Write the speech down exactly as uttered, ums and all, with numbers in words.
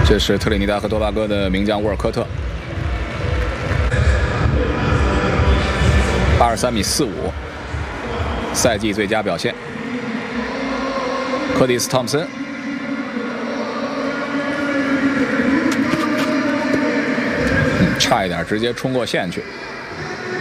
这是特立尼达和多巴哥的名将沃尔科特，八十三米四五，赛季最佳表现。柯蒂斯·汤普森，嗯，差一点直接冲过线去。